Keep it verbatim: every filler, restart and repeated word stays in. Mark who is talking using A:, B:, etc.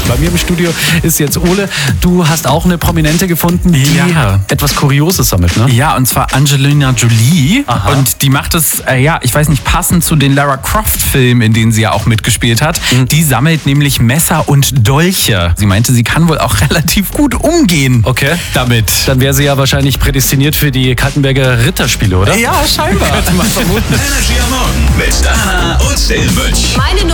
A: Bei mir im Studio ist jetzt Ole. Du hast auch eine Prominente gefunden, die
B: Ja.
A: etwas Kurioses sammelt, ne?
B: Ja, und zwar Angelina Jolie.
A: Aha.
B: Und die macht es, äh, ja, ich weiß nicht, passend zu den Lara Croft-Filmen, in denen sie ja auch mitgespielt hat.
A: Mhm.
B: Die sammelt nämlich Messer und Dolche. Sie meinte, sie kann wohl auch relativ gut umgehen
A: Okay.
B: damit.
A: Dann wäre sie ja wahrscheinlich prädestiniert für die Kaltenberger Ritterspiele, oder?
B: Ja, scheinbar.
A: Könnte man vermuten.
C: Energy am Morgen mit Dana und Silvich.
D: Meine